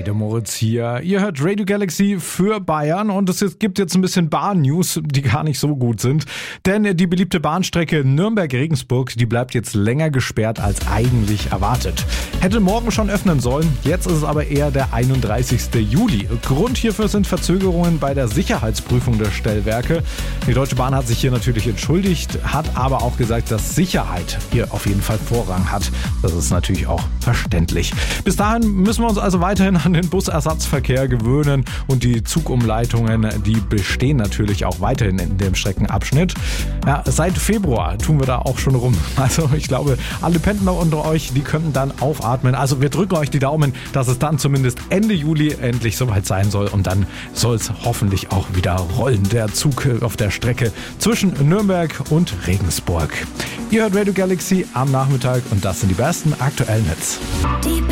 der Moritz hier. Ihr hört Radio Galaxy für Bayern und es gibt jetzt ein bisschen Bahn-News, die gar nicht so gut sind. Denn die beliebte Bahnstrecke Nürnberg-Regensburg, die bleibt jetzt länger gesperrt als eigentlich erwartet. Hätte morgen schon öffnen sollen, jetzt ist es aber eher der 31. Juli. Grund hierfür sind Verzögerungen bei der Sicherheitsprüfung der Stellwerke. Die Deutsche Bahn hat sich hier natürlich entschuldigt, hat aber auch gesagt, dass Sicherheit hier auf jeden Fall Vorrang hat. Das ist natürlich auch verständlich. Bis dahin müssen wir uns also weiterhin an den Busersatzverkehr gewöhnen und die Zugumleitungen, die bestehen natürlich auch weiterhin in dem Streckenabschnitt. Ja, seit Februar tun wir da auch schon rum. Also ich glaube, alle Pendler unter euch, die könnten dann aufatmen. Also wir drücken euch die Daumen, dass es dann zumindest Ende Juli endlich soweit sein soll und dann soll es hoffentlich auch wieder rollen, der Zug auf der Strecke zwischen Nürnberg und Regensburg. Ihr hört Radio Galaxy am Nachmittag und das sind die besten aktuellen Hits.